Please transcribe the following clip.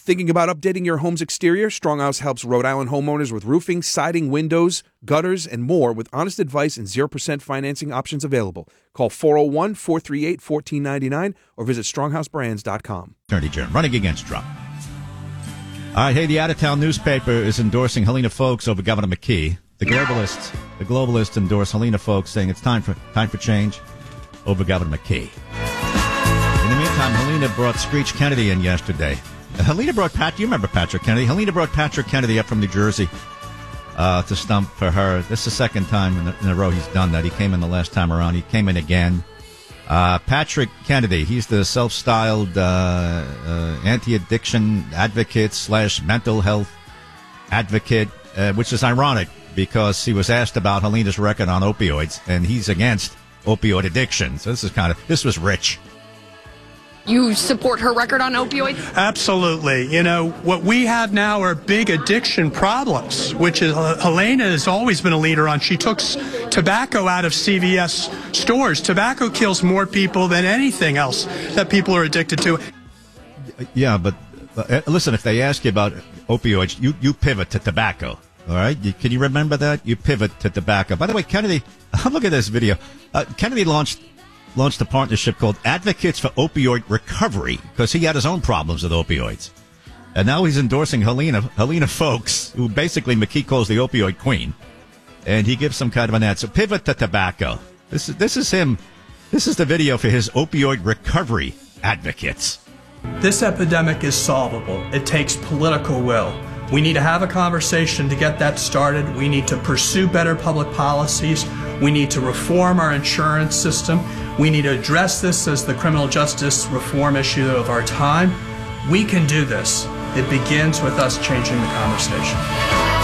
Thinking about updating your home's exterior? Stronghouse helps Rhode Island homeowners with roofing, siding, windows, gutters, and more with honest advice and 0% financing options available. Call 401-438-1499 or visit stronghousebrands.com. Attorney General running against Trump. All right, hey, the out-of-town newspaper is endorsing Helena Foulkes over Governor McKee. The globalists endorse Helena Foulkes, saying it's time for change over Governor McKee. In the meantime, Helena brought Screech Kennedy in yesterday. You remember Patrick Kennedy? Helena brought Patrick Kennedy up from New Jersey to stump for her. This is the second time in a row he's done that. He came in the last time around. He came in again. Patrick Kennedy, he's the self-styled anti-addiction advocate / mental health advocate, which is ironic because he was asked about Helena's record on opioids, and he's against opioid addiction. So this was rich. You support her record on opioids? Absolutely. You know, what we have now are big addiction problems, which is Helena has always been a leader on. She took tobacco out of CVS stores. Tobacco kills more people than anything else that people are addicted to. Yeah, but listen, if they ask you about opioids, you pivot to tobacco. All right? Can you remember that? You pivot to tobacco. By the way, Kennedy, look at this video. Kennedy launched a partnership called Advocates for Opioid Recovery because he had his own problems with opioids. And now he's endorsing Helena Foulkes, who basically McKee calls the opioid queen. And he gives some kind of an ad. So pivot to tobacco. This is him. This is the video for his opioid recovery advocates. This epidemic is solvable. It takes political will. We need to have a conversation to get that started. We need to pursue better public policies. We need to reform our insurance system. We need to address this as the criminal justice reform issue of our time. We can do this. It begins with us changing the conversation.